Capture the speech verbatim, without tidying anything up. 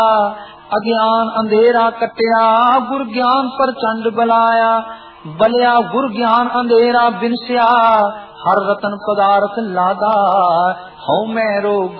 अज्ञान अंधेरा कटिया गुर ज्ञान प्रचंड बलाया, बलिया गुर ज्ञान अंधेरा बिनसिया हर रतन पदार्थ लादा, हौ मैं रोग